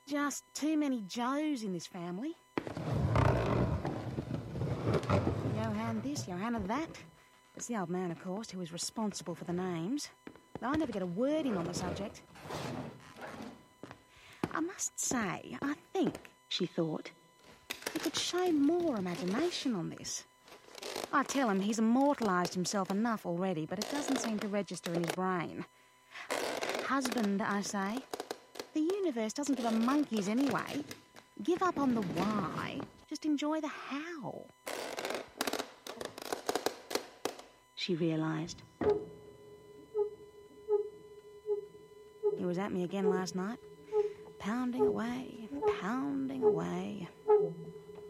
Just too many Joes in this family. Johann this, Johanna that. It's the old man, of course, who is responsible for the names. Though I never get a word in on the subject. I must say, I think, she thought, he could show more imagination on this. I tell him he's immortalised himself enough already, but it doesn't seem to register in his brain. Husband, I say, the universe doesn't give a monkeys anyway. Give up on the why, just enjoy the how. She realised. He was at me again last night, pounding away, pounding away.